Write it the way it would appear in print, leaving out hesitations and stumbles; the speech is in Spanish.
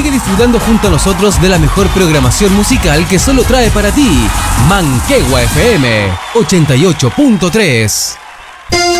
sigue disfrutando junto a nosotros de la mejor programación musical que solo trae para ti Manquehue FM 88.3.